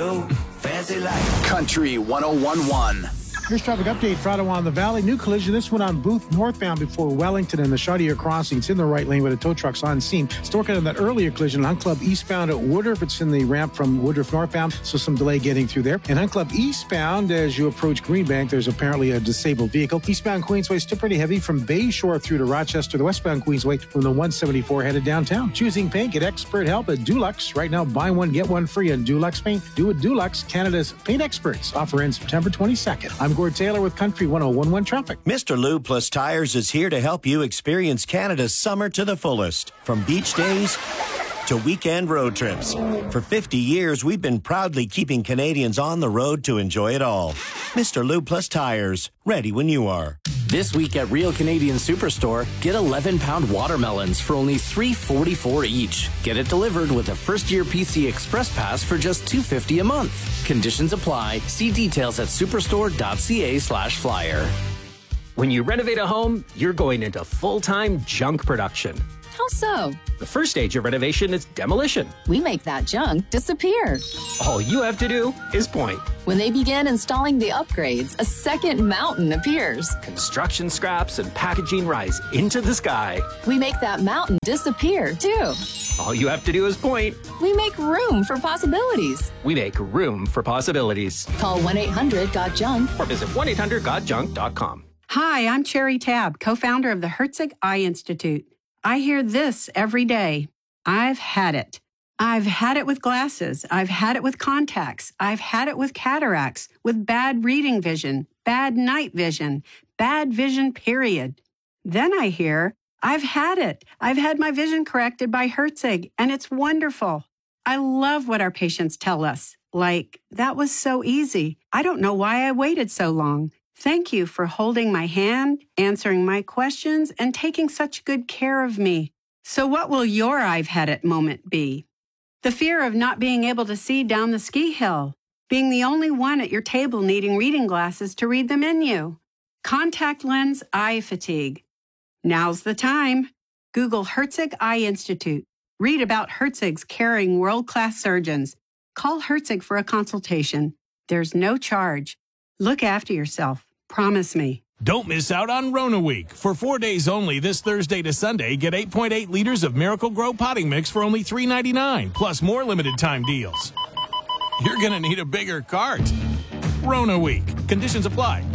do. Fancy life. Country 101.1. Here's traffic update for Ottawa and the Valley. New collision, this one on Booth northbound before Wellington and the Chaudière crossing. It's in the right lane with the tow trucks on scene. Still working on that earlier collision, Hunt Club eastbound at Woodruff. It's in the ramp from Woodruff northbound, so some delay getting through there. And Hunt Club eastbound, as you approach Greenbank, there's apparently a disabled vehicle. Eastbound Queensway still pretty heavy from Bayshore through to Rochester. The westbound Queensway from the 174 headed downtown. Choosing paint, get expert help at Dulux. Right now, buy one, get one free on Dulux Paint. Do it Dulux, Canada's paint experts. Offer ends September 22nd. I'm Gord Taylor with Country 101.1 Traffic. Mr. Lube Plus Tires is here to help you experience Canada's summer to the fullest. From beach days to weekend road trips. For 50 years, we've been proudly keeping Canadians on the road to enjoy it all. Mr. Lube Plus Tires, ready when you are. This week at Real Canadian Superstore, get 11-pound watermelons for only $3.44 each. Get it delivered with a first-year PC Express Pass for just $2.50 a month. Conditions apply. See details at superstore.ca/flyer. When you renovate a home, you're going into full-time junk production. How so? The first stage of renovation is demolition. We make that junk disappear. All you have to do is point. When they begin installing the upgrades, a second mountain appears. Construction scraps and packaging rise into the sky. We make that mountain disappear, too. All you have to do is point. We make room for possibilities. We make room for possibilities. Call 1-800-GOT-JUNK or visit 1-800-GOT-JUNK.com. Hi, I'm Cherry Tabb, co-founder of the Herzig Eye Institute. I hear this every day. I've had it. I've had it with glasses. I've had it with contacts. I've had it with cataracts, with bad reading vision, bad night vision, bad vision, period. Then I hear, I've had it. I've had my vision corrected by Herzig, and it's wonderful. I love what our patients tell us. Like, that was so easy. I don't know why I waited so long. Thank you for holding my hand, answering my questions, and taking such good care of me. So what will your I've had it moment be? The fear of not being able to see down the ski hill, being the only one at your table needing reading glasses to read the menu, contact lens eye fatigue. Now's the time. Google Herzig Eye Institute. Read about Herzig's caring world-class surgeons. Call Herzig for a consultation. There's no charge. Look after yourself. Promise me. Don't miss out on Rona Week. For 4 days only, this Thursday to Sunday, get 8.8 liters of Miracle Grow potting mix for only $3.99, plus more limited time deals. You're going to need a bigger cart. Rona Week. Conditions apply.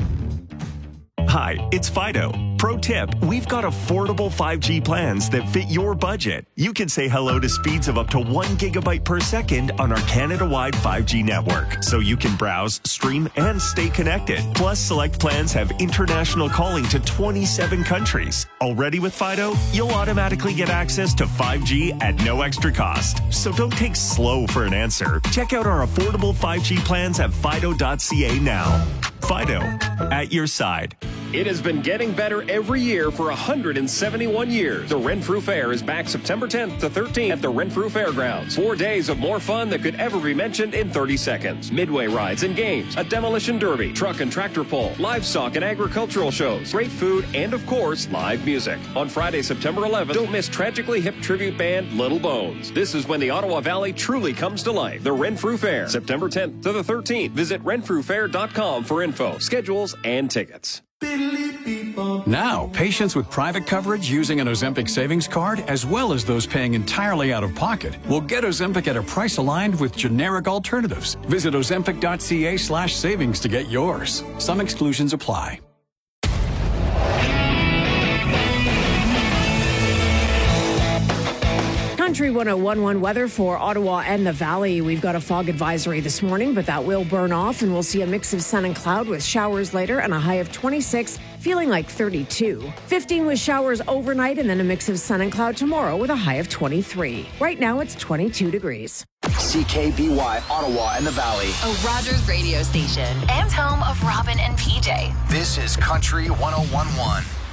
Hi, it's Fido. Pro tip, we've got affordable 5G plans that fit your budget. You can say hello to speeds of up to 1 gigabyte per second on our Canada-wide 5G network, so you can browse, stream, and stay connected. Plus, select plans have international calling to 27 countries. Already with Fido, you'll automatically get access to 5G at no extra cost. So don't take slow for an answer. Check out our affordable 5G plans at Fido.ca now. Fido, at your side. It has been getting better every year for 171 years. The Renfrew Fair is back September 10th to 13th at the Renfrew Fairgrounds. 4 days of more fun that could ever be mentioned in 30 seconds. Midway rides and games, a demolition derby, truck and tractor pull, livestock and agricultural shows, great food, and of course, live music. On Friday, September 11th, don't miss tragically hip tribute band Little Bones. This is when the Ottawa Valley truly comes to life. The Renfrew Fair, September 10th to the 13th. Visit renfrewfair.com for info, schedules, and tickets. Now, patients with private coverage using an Ozempic savings card, as well as those paying entirely out of pocket, will get Ozempic at a price aligned with generic alternatives. Visit ozempic.ca/savings to get yours. Some exclusions apply. Country 101.1 weather for Ottawa and the Valley. We've got a fog advisory this morning, but that will burn off, and we'll see a mix of sun and cloud with showers later and a high of 26, feeling like 32. 15 with showers overnight and then a mix of sun and cloud tomorrow with a high of 23. Right now it's 22 degrees. CKBY, Ottawa and the Valley. A Rogers radio station and home of Robin and PJ. This is Country 101.1.